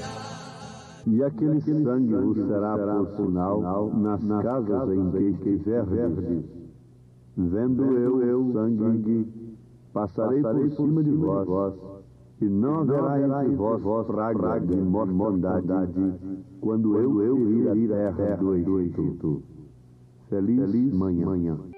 E aquele sangue vos será por sinal nas casas em que estiverdes. Vendo eu sangue, passarei por cima de vós, e não haverá entre vós praga de mortandade, quando eu ferir a terra do Egito. Feliz manhã.